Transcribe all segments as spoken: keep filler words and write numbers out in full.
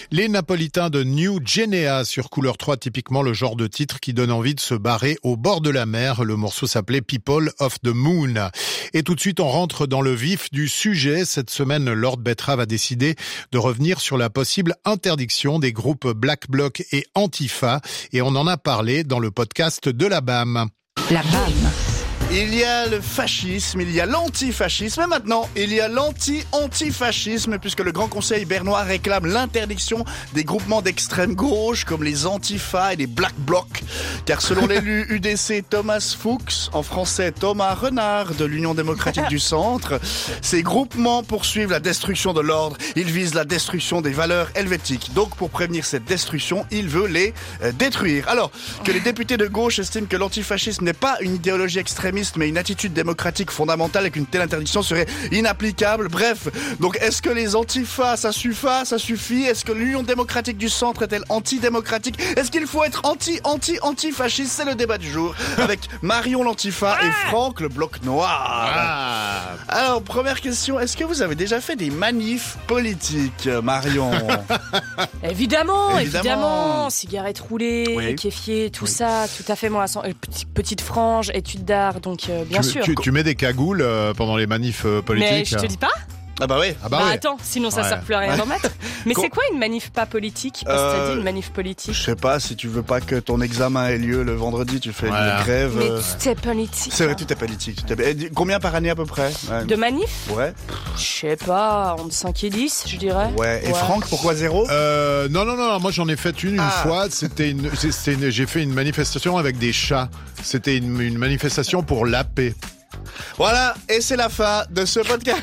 Les Napolitains de New Guinea sur Couleur trois, typiquement le genre de titre qui donne envie de se barrer au bord de la mer. Le morceau s'appelait People of the Moon. Et tout de suite, on rentre dans le vif du sujet. Cette semaine, Lord Betrave a décidé de revenir sur la possible interdiction des groupes Black Bloc et Antifa. Et on en a parlé dans le podcast de la B A M. La B A M. Il y a le fascisme, il y a l'antifascisme, et maintenant, il y a l'anti-antifascisme, puisque le Grand Conseil bernois réclame l'interdiction des groupements d'extrême gauche, comme les Antifa et les Black Blocs. Car selon l'élu U D C Thomas Fuchs, en français Thomas Renard de l'Union démocratique du Centre, ces groupements poursuivent la destruction de l'ordre, ils visent la destruction des valeurs helvétiques. Donc, pour prévenir cette destruction, il veut les euh, détruire. Alors, que les députés de gauche estiment que l'antifascisme n'est pas une idéologie extrémiste, mais une attitude démocratique fondamentale et qu'une telle interdiction serait inapplicable. Bref, donc est-ce que les antifas, ça suffit, ça suffit? Est-ce que l'Union démocratique du Centre est-elle antidémocratique? Est-ce qu'il faut être anti, anti, antifasciste? C'est le débat du jour avec Marion l'antifa et Franck le bloc noir. Ah. Alors, première question, est-ce que vous avez déjà fait des manifs politiques, Marion? Évidemment, évidemment, Évidemment. Cigarette roulée, Oui. kéfier, tout Oui. ça, tout à fait moi. Sans- euh, petite, petite frange, études d'art, donc euh, bien tu, sûr. Tu, tu mets des cagoules euh, pendant les manifs euh, politiques? Mais je te dis pas. Ah bah oui. Ah bah, Bah ouais. attends, sinon ça Ouais. sert plus à rien d'en mettre. Mais Con- c'est quoi une manif pas politique? Parce que t'as Euh, dit une manif politique. Je sais pas, si tu veux pas que ton examen ait lieu le vendredi, tu fais Voilà. une grève. Mais euh, tout est politique. C'est vrai, tout est politique. tout est- Et dis- Combien par année à peu près? Ouais. De manif? Ouais. Je sais pas, entre cinq et dix, je dirais. Ouais. Et Franck, pourquoi zéro? Euh, non, non, non, moi j'en ai fait une une Ah. fois. C'était une, c'était une- j'ai fait une manifestation avec des chats. C'était une, une manifestation pour la paix. Voilà, et c'est la fin de ce podcast.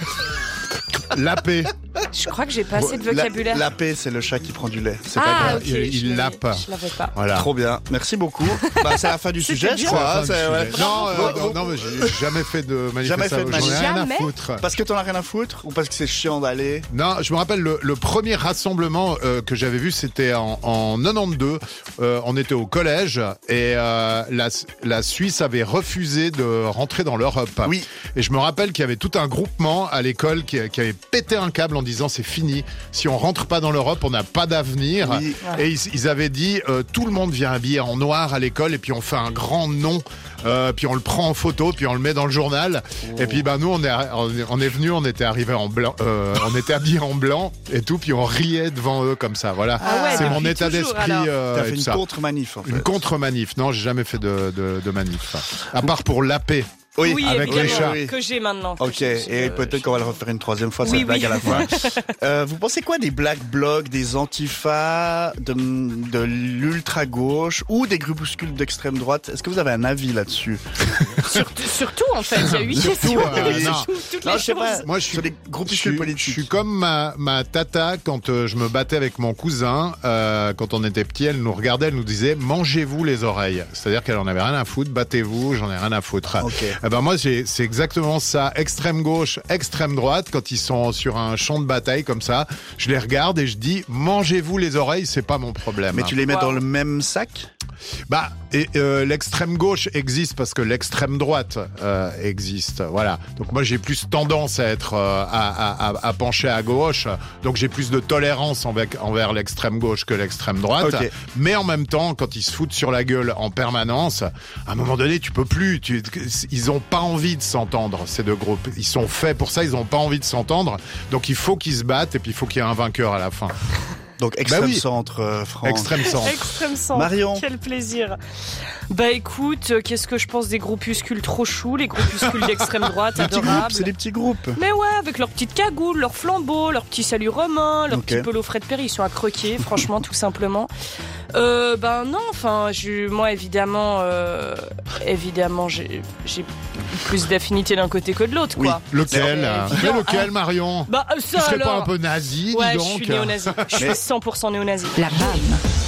La paix. Je crois que j'ai pas assez de La- vocabulaire. La, paix, c'est le chat qui prend du lait. C'est pas ah, grave. ok, Il- il je l'avais- lappe. Je l'avais pas. Voilà. Trop bien, merci beaucoup. Bah, c'est la fin du C'était sujet, je bien. crois. hein, C'est la c'est- fin du ouais. sujet. Non, euh, Bon, non, bon. non, mais j'ai jamais fait de Jamais fait manifestation. de J'en ai manif. rien à Jamais. foutre. Parce que t'en as rien à foutre ou parce que c'est chiant d'aller? Non, je me rappelle le, le premier rassemblement euh, que j'avais vu, c'était en, en quatre-vingt-douze. Euh, on était au collège et euh, la, la Suisse avait refusé de rentrer dans l'Europe. Oui. Et je me rappelle qu'il y avait tout un groupement à l'école qui, qui avait pété un câble en disant c'est fini. Si on rentre pas dans l'Europe, on n'a pas d'avenir. Oui. Et ils, ils avaient dit euh, tout le monde vient habillé en noir à l'école et puis on fait un grand nom. Euh, puis on le prend en photo, puis on le met dans le journal. Oh. Et puis bah nous on est on est, on est venu, on était arrivé en blanc, euh, on était habillés en blanc et tout, puis on riait devant eux comme ça. Voilà, Ah ouais, c'est mon depuis état toujours, d'esprit. alors. euh, T'as et fait tout une ça. contre-manif, en fait. Une contre-manif. Non, j'ai jamais fait de, de, de manif. À part pour la paix. Oui, Oui, avec les évidemment, chats. que j'ai maintenant. que Ok, j'ai- et je- peut-être qu'on va le refaire une troisième fois, Oui, cette blague oui. à la fin. Euh, vous pensez quoi des Black Blocs, des Antifa, de, de l'ultra-gauche ou des groupuscules d'extrême droite? Est-ce que vous avez un avis là-dessus? Surtout, surtout, en fait, il y a huit Surtout, questions. euh, Il y a non. toutes Non, les je sais pas. choses. Moi, je suis, Sur les je groupuscules suis, politiques. je suis comme ma, ma tata quand euh, je me battais avec mon cousin. Euh, quand on était petit, elle nous regardait, elle nous disait mangez-vous les oreilles. C'est-à-dire qu'elle en avait rien à foutre. Battez-vous, j'en ai rien à foutre. Ok. Eh ben moi, j'ai- c'est exactement ça. Extrême gauche, extrême droite. Quand ils sont sur un champ de bataille comme ça, je les regarde et je dis mangez-vous les oreilles, c'est pas mon problème. Mais tu les mets Wow. dans le même sac? Bah, et, euh, l'extrême gauche existe parce que l'extrême droite euh, existe. Voilà. Donc moi j'ai plus tendance à être euh, à, à, à pencher à gauche. Donc j'ai plus de tolérance envers, envers l'extrême gauche que l'extrême droite. Ok. Mais en même temps, quand ils se foutent sur la gueule en permanence, à un moment donné tu peux plus. Tu, ils ont pas envie de s'entendre ces deux groupes. Ils sont faits pour ça. Ils ont pas envie de s'entendre. Donc il faut qu'ils se battent et puis il faut qu'il y ait un vainqueur à la fin. Donc extrême oui. centre, euh, Franck. Extrême centre. Extrême centre. Marion. Quel plaisir. Bah écoute, euh, qu'est-ce que je pense des groupuscules trop choux, les groupuscules d'extrême droite, Des petits groupes, adorables. c'est des petits groupes. Mais ouais, avec leurs petites cagoules, leurs flambeaux, leurs petits saluts romains, leurs Ok. petits pelos Fred Perry, ils sont à croquer, franchement, tout simplement. Euh, ben non, enfin, je- moi évidemment, euh, évidemment, j'ai j'ai plus d'affinité d'un côté que de l'autre, Oui. quoi. Lequel Mais euh, évident. mais lequel, Marion? Bah euh, Tu ça serais alors. pas un peu nazi, Ouais, dis je donc? suis néo-nazi. Je suis Mais- cent pour cent néo-nazi. La B A M.